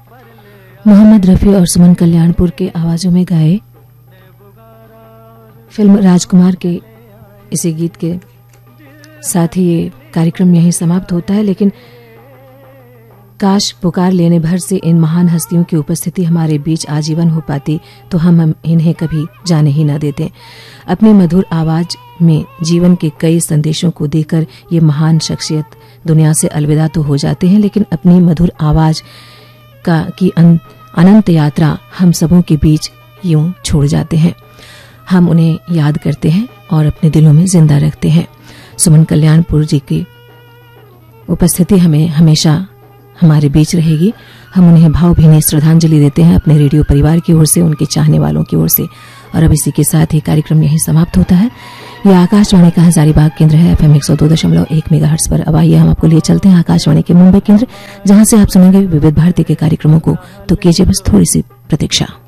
मोहम्मद रफ़ी और सुमन कल्याणपुर के आवाजों में गाए फिल्म राजकुमार के इसी गीत के साथ ही ये कार्यक्रम यहीं समाप्त होता है। लेकिन काश पुकार लेने भर से इन महान हस्तियों की उपस्थिति हमारे बीच आजीवन हो पाती तो हम इन्हें कभी जाने ही न देते। अपनी मधुर आवाज में जीवन के कई संदेशों को देकर ये महान शख्सियत दुनिया से अलविदा तो हो जाते हैं, लेकिन अपनी मधुर आवाज की अनंत यात्रा हम सबों के बीच यूं छोड़ जाते हैं। हम उन्हें याद करते हैं और अपने दिलों में जिंदा रखते हैं। सुमन कल्याणपुर जी की उपस्थिति हमें हमेशा हमारे बीच रहेगी। हम उन्हें भावभीनी श्रद्धांजलि देते हैं अपने रेडियो परिवार की ओर से, उनके चाहने वालों की ओर से। और अब इसी के साथ ही कार्यक्रम यहीं समाप्त होता है। यह आकाशवाणी का हजारीबाग केंद्र है, FM 102.1 मेगाहर्ट्ज पर। अब आइए हम आपको लिए चलते हैं आकाशवाणी के मुंबई केंद्र, जहां से आप सुनेंगे विविध भारती के कार्यक्रमों को। तो कीजिए बस थोड़ी सी प्रतीक्षा।